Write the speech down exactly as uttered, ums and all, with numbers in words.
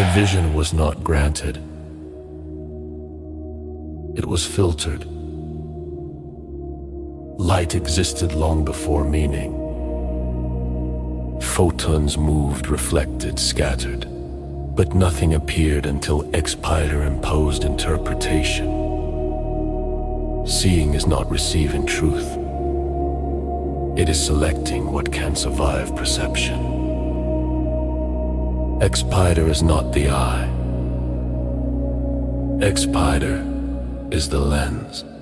Vision was not granted. It was filtered. Light existed long before meaning. Photons moved, reflected, scattered, but nothing appeared until Expiter imposed interpretation. Seeing is not receiving truth. It is selecting what can survive perception. Expiter is not the eye. Expiter is the lens.